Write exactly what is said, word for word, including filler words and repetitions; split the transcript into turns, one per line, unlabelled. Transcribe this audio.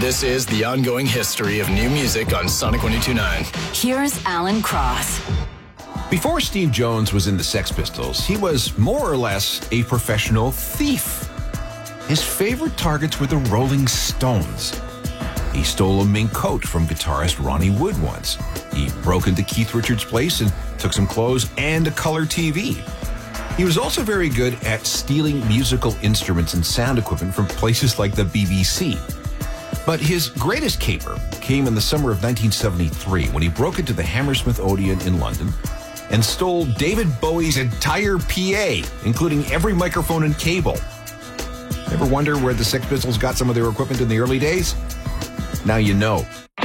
This is the ongoing history of new music on Sonic one oh two point nine.
Here's Alan Cross.
Before Steve Jones was in the Sex Pistols, he was more or less a professional thief. His favorite targets were the Rolling Stones. He stole a mink coat from guitarist Ronnie Wood once. He broke into Keith Richards' place and took some clothes and a color T V. He was also very good at stealing musical instruments and sound equipment from places like the B B C. But his greatest caper came in the summer of nineteen seventy-three when he broke into the Hammersmith Odeon in London and stole David Bowie's entire P A, including every microphone and cable. Ever wonder where the Sex Pistols got some of their equipment in the early days? Now you know.